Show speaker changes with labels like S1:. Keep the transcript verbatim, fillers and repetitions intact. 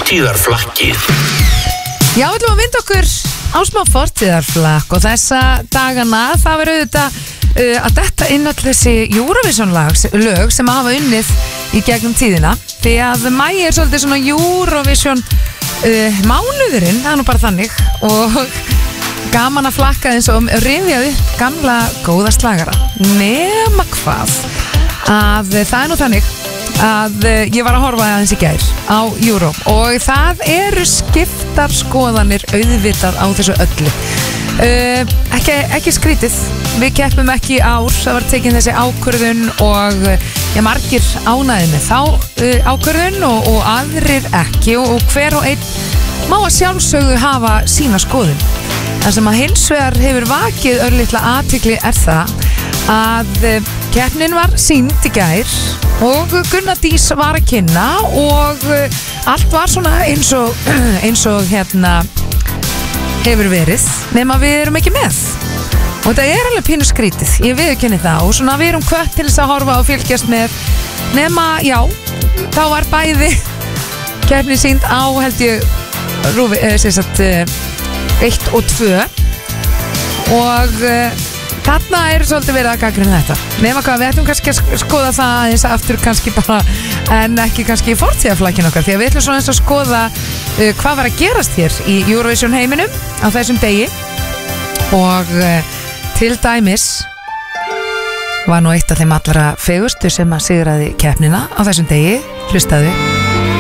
S1: Fortíðarflakkið.
S2: Já, við ætlum að vinda okkur á smá fortíðarflakk og þessa dagana það verður auðvitað uh, að detta inn all þessi Eurovision lag, lög sem hafa unnið í gegnum tíðina því að mæ er svolítið svona Eurovision uh, mánuðurinn, það er nú bara þannig og gaman að flakka eins og rifja upp gamla góða slagara nema hvað að það er nú þannig að ég var að horfa aðeins í gær á Euro og það eru skiptar skoðanir auðvitað á þessu öllu uh, ekki, ekki skrítið við keppum ekki í ár, það var tekin þessi ákvörðun og ég margir ánæði með þá uh, ákvörðun og, og aðrir ekki og, og hver og einn má að sjálfsögðu hafa sína skoðun. Það sem að hins vegar hefur vakið örlitla athygli er það að keppnin var sýnd í gær og Gunnar Dís var að kynna og allt var svona eins og, eins og hérna hefur verið nema við erum ekki með og þetta er alveg pínu skrítið, ég viðurkenni það og svona við erum hvött til þess að horfa og fylgjast með nema, já, þá var bæði keppnin sýnd á held ég rúfi, eh, sem sagt eitt og tvö og uh, þarna er svolítið verið að gagnrýna þetta nema hvað, við ætlum kannski að skoða það aðeins aftur kannski bara, en ekki kannski í fortíðarflakkinu okkar, því að við ætlum svona eins að skoða uh, hvað var að gerast hér í Eurovision heiminum á þessum degi og uh, til dæmis var nú eitt af þeim allra fegustu sem að sigraði keppnina á þessum degi, hlustaðu